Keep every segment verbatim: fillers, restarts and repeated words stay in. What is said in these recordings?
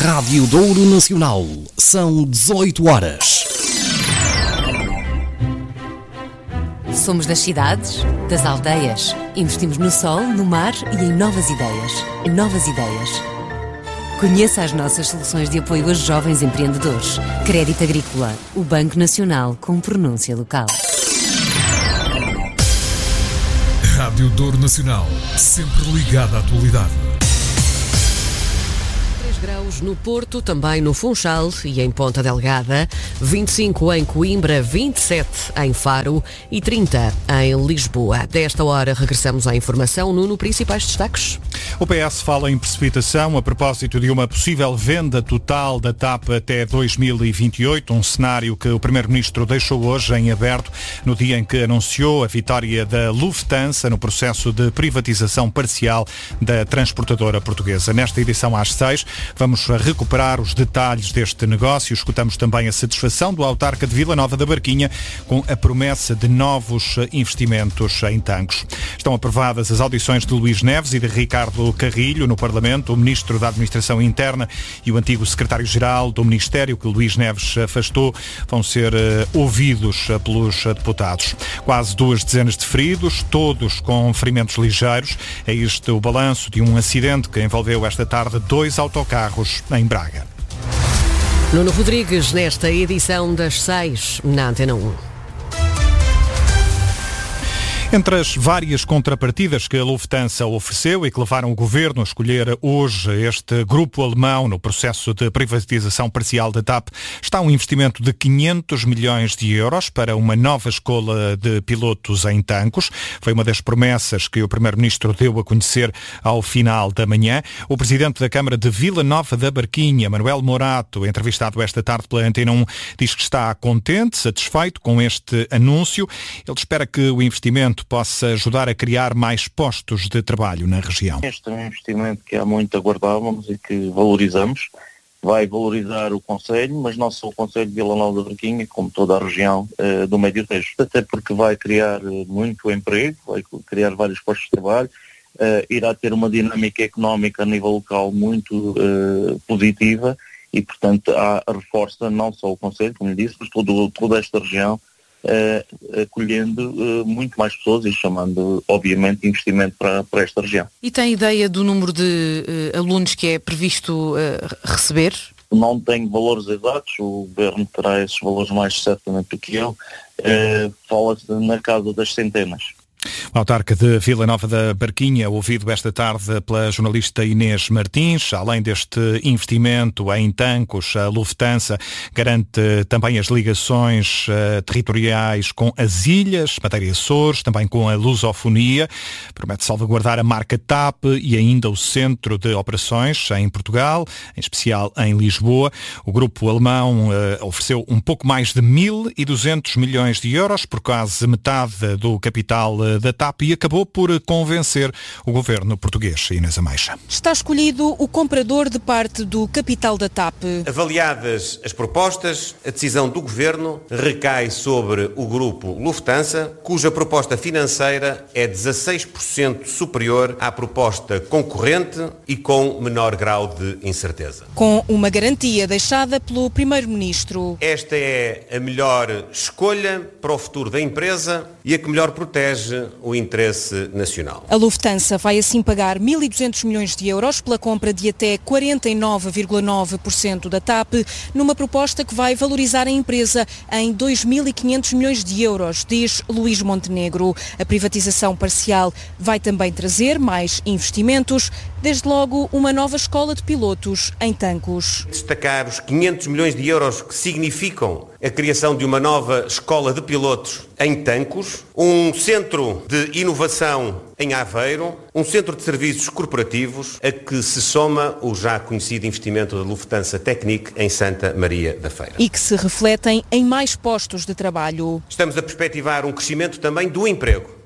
Rádio Douro Nacional. São dezoito horas. Somos das cidades, das aldeias. Investimos no sol, no mar e em novas ideias. Novas ideias. Conheça as nossas soluções de apoio a jovens empreendedores. Crédito Agrícola, o Banco Nacional com pronúncia local. Rádio Douro Nacional, sempre ligada à atualidade. três graus no Porto, também no Funchal e em Ponta Delgada, vinte e cinco em Coimbra, vinte e sete em Faro e trinta em Lisboa. Desta hora regressamos à informação. Nuno, principais destaques? O P S fala em precipitação a propósito de uma possível venda total da T A P até dois mil e vinte e oito, um cenário que o Primeiro-Ministro deixou hoje em aberto no dia em que anunciou a vitória da Lufthansa no processo de privatização parcial da transportadora portuguesa. Nesta edição às seis, vamos recuperar os detalhes deste negócio. Escutamos também a satisfação do autarca de Vila Nova da Barquinha com a promessa de novos investimentos em Tancos. Estão aprovadas as audições de Luís Neves e de Ricardo Carrilho no Parlamento. O Ministro da Administração Interna e o antigo Secretário-Geral do Ministério, que Luís Neves afastou, vão ser uh, ouvidos uh, pelos uh, deputados. Quase duas dezenas de feridos, todos com ferimentos ligeiros. É este o balanço de um acidente que envolveu esta tarde dois autocarros em Braga. Nuno Rodrigues, nesta edição das seis, na Antena um. Entre as várias contrapartidas que a Lufthansa ofereceu e que levaram o Governo a escolher hoje este grupo alemão no processo de privatização parcial da T A P, está um investimento de quinhentos milhões de euros para uma nova escola de pilotos em Tancos. Foi uma das promessas que o Primeiro-Ministro deu a conhecer ao final da manhã. O Presidente da Câmara de Vila Nova da Barquinha, Manuel Morato, entrevistado esta tarde pela Antena um, diz que está contente, satisfeito com este anúncio. Ele espera que o investimento possa ajudar a criar mais postos de trabalho na região. Este é um investimento que há muito aguardávamos e que valorizamos. Vai valorizar o Concelho, mas não só o Concelho de Vila Nova da Barquinha, como toda a região uh, do Médio Tejo. Até porque vai criar uh, muito emprego, vai criar vários postos de trabalho, uh, irá ter uma dinâmica económica a nível local muito uh, positiva e, portanto, há, reforça não só o Concelho, como disse, mas todo, toda esta região, Uh, acolhendo uh, muito mais pessoas e chamando, obviamente, investimento para, para esta região. E tem ideia do número de uh, alunos que é previsto uh, receber? Não tenho valores exatos, o Governo terá esses valores mais certamente do que eu. Uh, fala-se na casa das centenas. O autarca de Vila Nova da Barquinha, ouvido esta tarde pela jornalista Inês Martins. Além deste investimento em Tancos, a Lufthansa garante também as ligações uh, territoriais com as ilhas, Madeira e Açores, também com a lusofonia. Promete salvaguardar a marca T A P e ainda o centro de operações em Portugal, em especial em Lisboa. O grupo alemão uh, ofereceu um pouco mais de mil e duzentos milhões de euros, por quase metade do capital uh, da T A P, e acabou por convencer o governo português. Inês Ameixa. Está escolhido o comprador de parte do capital da T A P. Avaliadas as propostas, a decisão do governo recai sobre o grupo Lufthansa, cuja proposta financeira é dezasseis por cento superior à proposta concorrente e com menor grau de incerteza. Com uma garantia deixada pelo Primeiro-Ministro. Esta é a melhor escolha para o futuro da empresa e a que melhor protege o interesse nacional. A Lufthansa vai assim pagar mil e duzentos milhões de euros pela compra de até quarenta e nove vírgula nove por cento da T A P, numa proposta que vai valorizar a empresa em dois mil e quinhentos milhões de euros, diz Luís Montenegro. A privatização parcial vai também trazer mais investimentos, desde logo uma nova escola de pilotos em Tancos. Destacar os quinhentos milhões de euros que significam a criação de uma nova escola de pilotos em Tancos, um centro de inovação em Aveiro, um centro de serviços corporativos, a que se soma o já conhecido investimento da Lufthansa Technik em Santa Maria da Feira. E que se refletem em mais postos de trabalho. Estamos a perspectivar um crescimento também do emprego.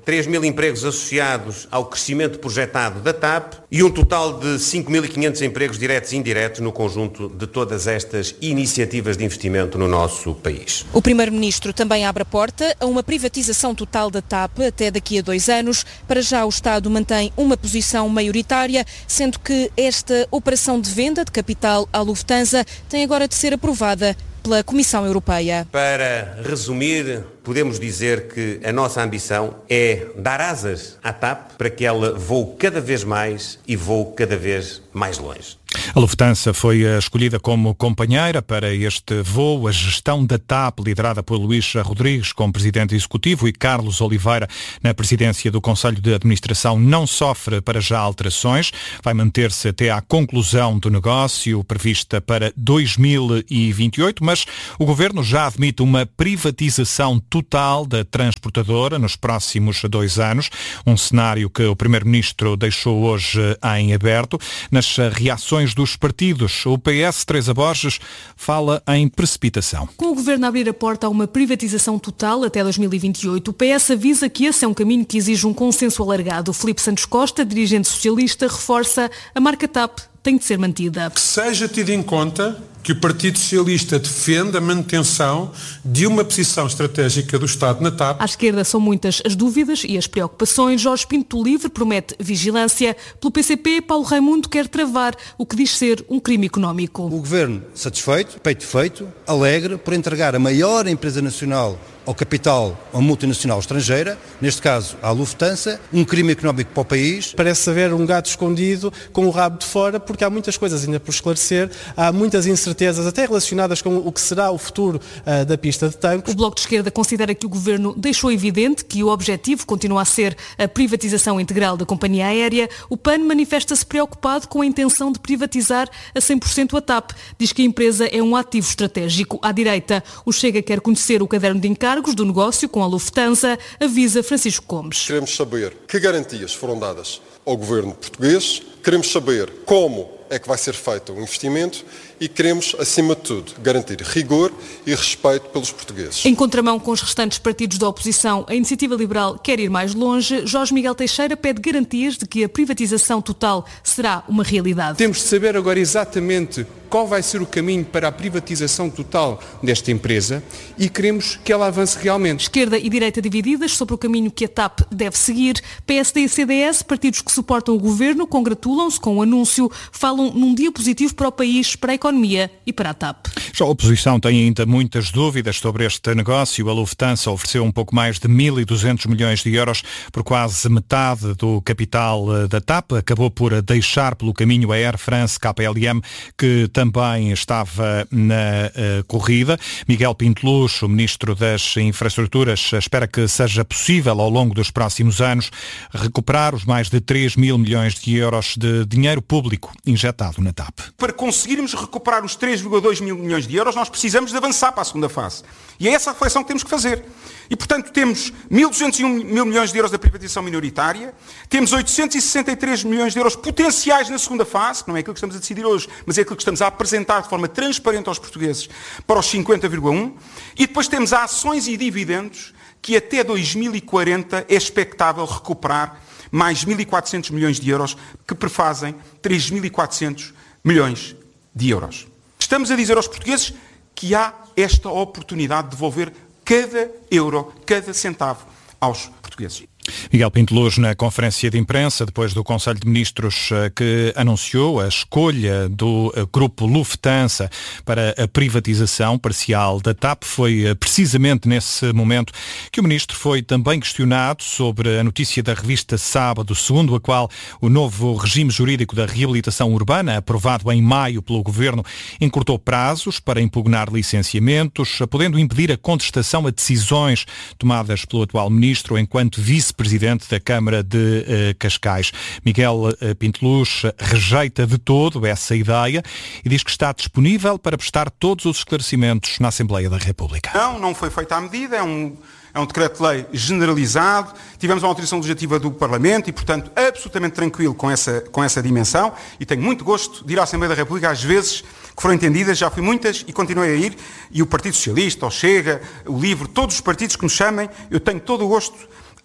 três mil empregos associados ao crescimento projetado da T A P e um total de cinco mil e quinhentos empregos diretos e indiretos no conjunto de todas estas iniciativas de investimento no nosso país. O Primeiro-Ministro também abre a porta a uma privatização total da T A P até daqui a dois anos. Para já o Estado mantém uma posição maioritária, sendo que esta operação de venda de capital à Lufthansa tem agora de ser aprovada pela Comissão Europeia. Para resumir, podemos dizer que a nossa ambição é dar asas à T A P para que ela voe cada vez mais e voe cada vez mais longe. A Lufthansa foi escolhida como companheira para este voo. A gestão da T A P, liderada por Luís Rodrigues como presidente executivo e Carlos Oliveira na presidência do Conselho de Administração, não sofre para já alterações. Vai manter-se até à conclusão do negócio, prevista para dois mil e vinte e oito, mas o Governo já admite uma privatização total da transportadora nos próximos dois anos, um cenário que o Primeiro-Ministro deixou hoje em aberto. Nas reações dos partidos, o P S, Teresa Borges, fala em precipitação. Com o Governo a abrir a porta a uma privatização total até dois mil e vinte e oito, o P S avisa que esse é um caminho que exige um consenso alargado. Filipe Santos Costa, dirigente socialista, reforça: a marca T A P tem de ser mantida. Que seja tido em conta que o Partido Socialista defende a manutenção de uma posição estratégica do Estado na T A P. À esquerda são muitas as dúvidas e as preocupações. Jorge Pinto do Livre promete vigilância. Pelo P C P, Paulo Raimundo quer travar o que diz ser um crime económico. O Governo satisfeito, peito feito, alegre por entregar a maior empresa nacional ao capital, a multinacional estrangeira, neste caso à Lufthansa, um crime económico para o país. Parece haver um gato escondido com o rabo de fora, porque há muitas coisas ainda por esclarecer, há muitas incertezas até relacionadas com o que será o futuro uh, da pista de Tancos. O Bloco de Esquerda considera que o Governo deixou evidente que o objetivo continua a ser a privatização integral da companhia aérea. O P A N manifesta-se preocupado com a intenção de privatizar a cem por cento a T A P. Diz que a empresa é um ativo estratégico. À direita, o Chega quer conhecer o caderno de encargos do negócio com a Lufthansa, avisa Francisco Gomes. Queremos saber que garantias foram dadas ao governo português, queremos saber como é que vai ser feito o investimento e queremos, acima de tudo, garantir rigor e respeito pelos portugueses. Em contramão com os restantes partidos da oposição, a Iniciativa Liberal quer ir mais longe. Jorge Miguel Teixeira pede garantias de que a privatização total será uma realidade. Temos de saber agora exatamente qual vai ser o caminho para a privatização total desta empresa e queremos que ela avance realmente. Esquerda e direita divididas sobre o caminho que a T A P deve seguir. P S D e C D S, partidos que suportam o governo, congratulam-se com o anúncio, falam num dia positivo para o país, para a economia e para a T A P. Já a oposição tem ainda muitas dúvidas sobre este negócio. A Lufthansa ofereceu um pouco mais de mil e duzentos milhões de euros por quase metade do capital da T A P. Acabou por deixar pelo caminho a Air France K L M, que também estava na uh, corrida. Miguel Pinteluz, o Ministro das Infraestruturas, espera que seja possível ao longo dos próximos anos recuperar os mais de três mil milhões de euros de dinheiro público injetado na T A P. Para conseguirmos recuperar os três vírgula dois mil milhões de euros, nós precisamos de avançar para a segunda fase. E é essa a reflexão que temos que fazer. E, portanto, temos mil duzentos e um mil milhões de euros da privatização minoritária, temos oitocentos e sessenta e três milhões de euros potenciais na segunda fase, que não é aquilo que estamos a decidir hoje, mas é aquilo que estamos a apresentar de forma transparente aos portugueses para os cinquenta vírgula um, e depois temos ações e dividendos que até dois mil e quarenta é expectável recuperar mais mil e quatrocentos milhões de euros, que prefazem três mil e quatrocentos milhões de euros. Estamos a dizer aos portugueses que há esta oportunidade de devolver cada euro, cada centavo aos portugueses. Miguel Pinteluz, na conferência de imprensa, depois do Conselho de Ministros que anunciou a escolha do grupo Lufthansa para a privatização parcial da T A P, foi precisamente nesse momento que o Ministro foi também questionado sobre a notícia da revista Sábado, segundo a qual o novo regime jurídico da reabilitação urbana, aprovado em maio pelo Governo, encurtou prazos para impugnar licenciamentos, podendo impedir a contestação a decisões tomadas pelo atual Ministro enquanto vice Presidente da Câmara de uh, Cascais. Miguel uh, Pinteluz rejeita de todo essa ideia e diz que está disponível para prestar todos os esclarecimentos na Assembleia da República. Não, não foi feita à medida, é um, é um decreto-lei generalizado, tivemos uma autorização legislativa do Parlamento e, portanto, absolutamente tranquilo com essa, com essa dimensão, e tenho muito gosto de ir à Assembleia da República às vezes que foram entendidas, já fui muitas e continuei a ir, e o Partido Socialista, o Chega, o Livre, todos os partidos que nos chamem, eu tenho todo o gosto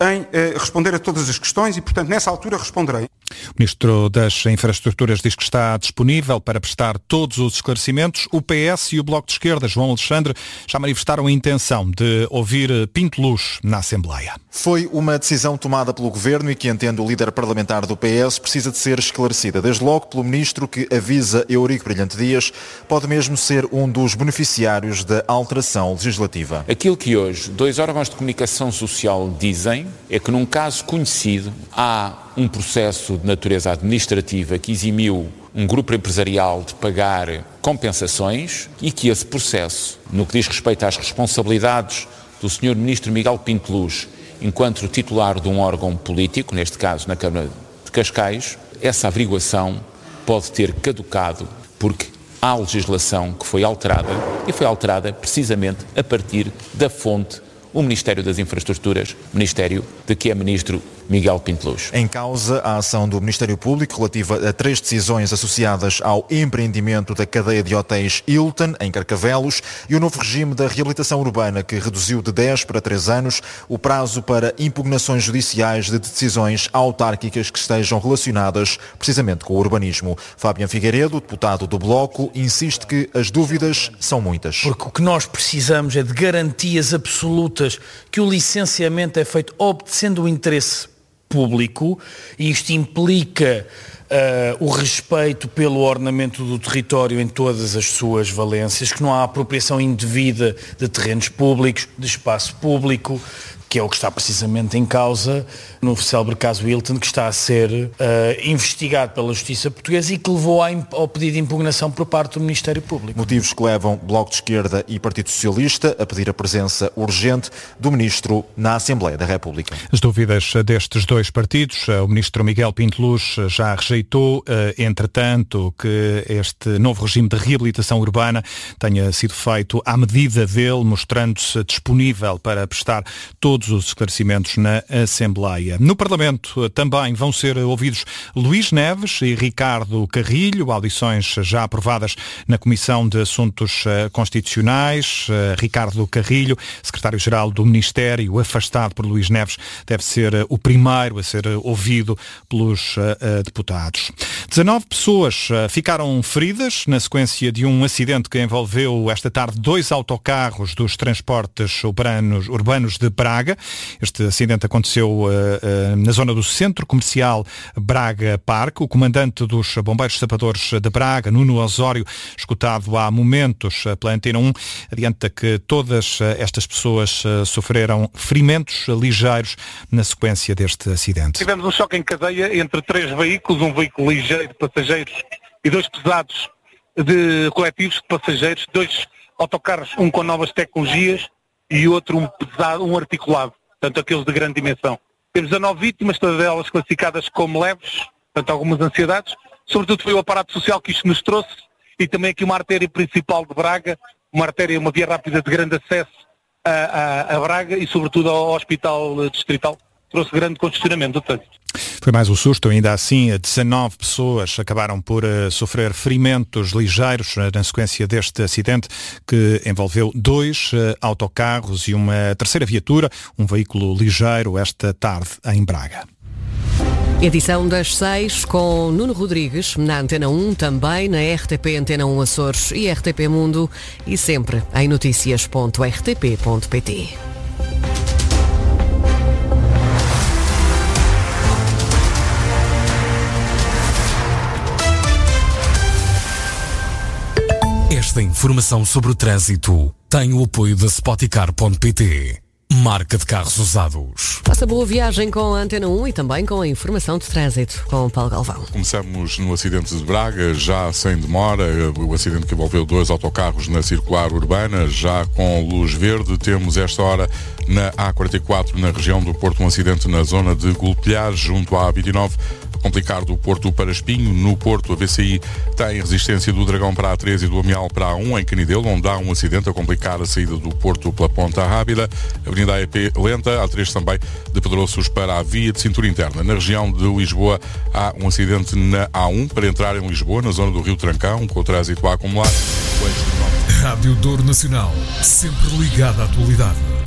em eh, responder a todas as questões e, portanto, nessa altura responderei. O Ministro das Infraestruturas diz que está disponível para prestar todos os esclarecimentos. O P S e o Bloco de Esquerda, João Alexandre, já manifestaram a intenção de ouvir Pinto Luz na Assembleia. Foi uma decisão tomada pelo Governo e que, entende o líder parlamentar do P S, precisa de ser esclarecida. Desde logo pelo Ministro, que avisa Eurico Brilhante Dias, pode mesmo ser um dos beneficiários da alteração legislativa. Aquilo que hoje dois órgãos de comunicação social dizem é que, num caso conhecido, há um processo de natureza administrativa que eximiu um grupo empresarial de pagar compensações e que esse processo, no que diz respeito às responsabilidades do senhor Ministro Miguel Pinto Luz, enquanto titular de um órgão político, neste caso na Câmara de Cascais, essa averiguação pode ter caducado porque há legislação que foi alterada e foi alterada precisamente a partir da fonte, o Ministério das Infraestruturas, Ministério de que é Ministro Miguel Pinto Luz. Em causa a ação do Ministério Público relativa a três decisões associadas ao empreendimento da cadeia de hotéis Hilton, em Carcavelos, e o novo regime da reabilitação urbana, que reduziu de dez para três anos o prazo para impugnações judiciais de decisões autárquicas que estejam relacionadas precisamente com o urbanismo. Fábio Figueiredo, deputado do Bloco, insiste que as dúvidas são muitas. Porque o que nós precisamos é de garantias absolutas que o licenciamento é feito obedecendo o interesse público, e isto implica uh, o respeito pelo ordenamento do território em todas as suas valências, que não há apropriação indevida de terrenos públicos, de espaço público, que é o que está precisamente em causa no célebre caso Hilton, que está a ser uh, investigado pela Justiça Portuguesa e que levou ao pedido de impugnação por parte do Ministério Público. Motivos que levam Bloco de Esquerda e Partido Socialista a pedir a presença urgente do Ministro na Assembleia da República. As dúvidas destes dois partidos, o Ministro Miguel Pinto Luz já rejeitou, entretanto, que este novo regime de reabilitação urbana tenha sido feito à medida dele, mostrando-se disponível para prestar todos os esclarecimentos na Assembleia. No Parlamento também vão ser ouvidos Luís Neves e Ricardo Carrilho, audições já aprovadas na Comissão de Assuntos Constitucionais. Ricardo Carrilho, secretário-geral do Ministério, afastado por Luís Neves, deve ser o primeiro a ser ouvido pelos deputados. dezanove pessoas ficaram feridas na sequência de um acidente que envolveu esta tarde dois autocarros dos transportes urbanos, urbanos de Braga. Este acidente aconteceu uh, uh, na zona do Centro Comercial Braga Parque. O comandante dos Bombeiros Sapadores de Braga, Nuno Osório, escutado há momentos pela Antena um, adianta que todas estas pessoas uh, sofreram ferimentos ligeiros na sequência deste acidente. Tivemos um choque em cadeia entre três veículos, um veículo ligeiro de passageiros e dois pesados de coletivos de passageiros, dois autocarros, um com novas tecnologias e outro um pesado, um articulado, portanto aqueles de grande dimensão. Temos dezanove vítimas, todas elas classificadas como leves, portanto algumas ansiedades. Sobretudo foi o aparato social que isto nos trouxe e também aqui uma artéria principal de Braga, uma artéria, uma via rápida de grande acesso a, a, a Braga e sobretudo ao Hospital Distrital. Trouxe grande congestionamento do trânsito. Foi mais um susto, ainda assim, dezanove pessoas acabaram por uh, sofrer ferimentos ligeiros uh, na sequência deste acidente que envolveu dois uh, autocarros e uma terceira viatura, um veículo ligeiro, esta tarde em Braga. Edição das seis com Nuno Rodrigues, na Antena um, também na R T P Antena um Açores e R T P Mundo e sempre em notícias ponto r t p ponto p t. Esta informação sobre o trânsito tem o apoio da Spoticar ponto p t, marca de carros usados. Faça boa viagem com a Antena um e também com a informação de trânsito com o Paulo Galvão. Começamos no acidente de Braga, já sem demora, o acidente que envolveu dois autocarros na circular urbana, já com luz verde. Temos esta hora na A quarenta e quatro, na região do Porto, um acidente na zona de Golpilhar, junto à A vinte e nove, complicar do Porto para Espinho. No Porto, a V C I tem resistência do Dragão para a três e do Amial para a um, em Canidelo, onde há um acidente a complicar a saída do Porto pela Ponta Rábida. Avenida A E P lenta, A três também de Pedroços para a via de cintura interna. Na região de Lisboa, há um acidente na A um para entrar em Lisboa, na zona do Rio Trancão, com o trânsito a acumular. Rádio Douro Nacional, sempre ligada à atualidade.